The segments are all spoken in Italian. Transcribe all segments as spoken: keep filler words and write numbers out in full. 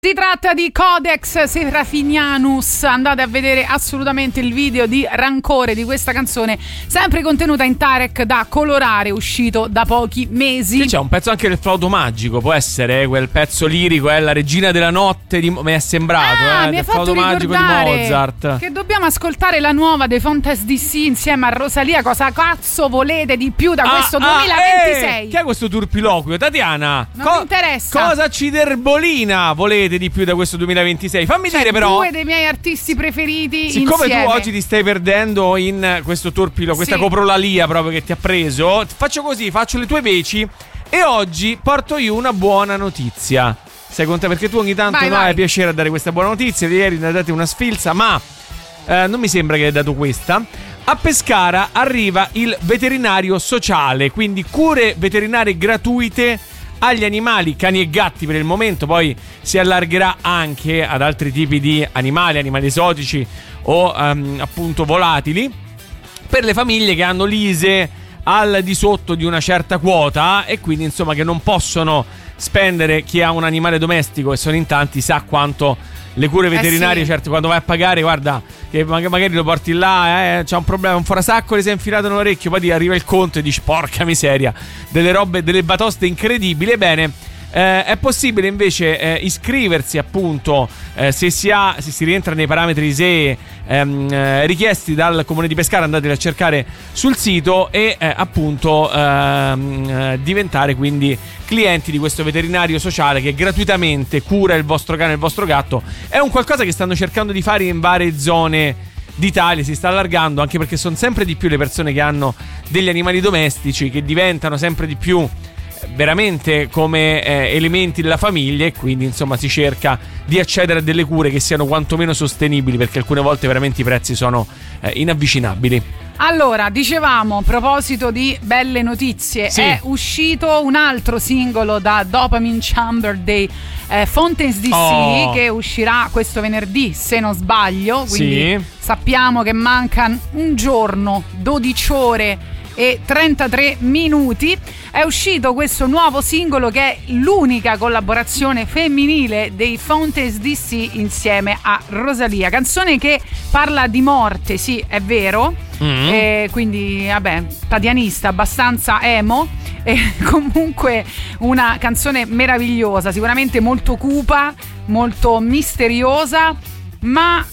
Si tratta di Codex Serafinianus. Andate a vedere assolutamente il video di Rancore di questa canzone, sempre contenuta in Tarek da colorare, uscito da pochi mesi. Sì, c'è un pezzo anche del flauto magico, può essere quel pezzo lirico, è la regina della notte di... mi è sembrato, ah, eh, mi del fatto flauto magico di Mozart. Che dobbiamo ascoltare la nuova dei Fontes D C insieme a Rosalia. Cosa cazzo volete di più da ah, questo ah, duemilaventisei? Eh, che è questo turpiloquio? Tatiana, non co- mi interessa. Cosa ci derbolina volete di più da questo duemilaventisei? Fammi cioè, dire però, due dei miei artisti preferiti siccome insieme. tu oggi ti stai perdendo in questo turpilo, questa sì. coprolalia proprio che ti ha preso, faccio così, faccio le tue veci e oggi porto io una buona notizia. Sei contenta? Perché tu ogni tanto vai, no, vai. hai piacere a dare questa buona notizia. Ieri ne date una sfilza, ma eh, non mi sembra che hai dato questa. A Pescara arriva il veterinario sociale, quindi cure veterinarie gratuite agli animali, cani e gatti per il momento, poi si allargherà anche ad altri tipi di animali, animali esotici o um, appunto volatili, per le famiglie che hanno lise al di sotto di una certa quota e quindi insomma che non possono spendere. Chi ha un animale domestico, e sono in tanti, sa quanto le cure veterinarie, eh sì. certo, quando vai a pagare, guarda che magari lo porti là, eh, c'ha un problema, un forasacco le si è infilato nell'orecchio, poi ti arriva il conto e dici porca miseria, delle robe, delle batoste incredibili. Ebbene, eh, è possibile invece eh, iscriversi appunto eh, se si ha, se si rientra nei parametri I S E E ehm, eh, richiesti dal Comune di Pescara. Andateli a cercare sul sito e eh, appunto ehm, eh, diventare quindi clienti di questo veterinario sociale che gratuitamente cura il vostro cane e il vostro gatto. È un qualcosa che stanno cercando di fare in varie zone d'Italia, si sta allargando anche perché sono sempre di più le persone che hanno degli animali domestici, che diventano sempre di più veramente come eh, elementi della famiglia, e quindi insomma si cerca di accedere a delle cure che siano quantomeno sostenibili, perché alcune volte veramente i prezzi sono eh, inavvicinabili. Allora, dicevamo, a proposito di belle notizie, sì. è uscito un altro singolo da Dopamine Chamber dei eh, Fontes D C, oh. che uscirà questo venerdì, se non sbaglio, quindi sì. sappiamo che mancano un giorno, dodici ore e trentatré minuti. È uscito questo nuovo singolo che è l'unica collaborazione femminile dei Fontes D C insieme a Rosalia, canzone che parla di morte, sì, è vero, mm-hmm. e quindi vabbè, tatianista, abbastanza emo, e comunque una canzone meravigliosa, sicuramente molto cupa, molto misteriosa, ma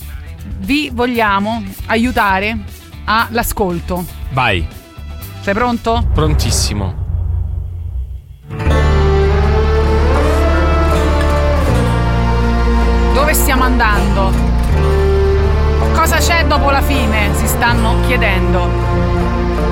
vi vogliamo aiutare all'ascolto. Vai. Sei pronto? Prontissimo. Dove stiamo andando? Cosa c'è dopo la fine? Si stanno chiedendo.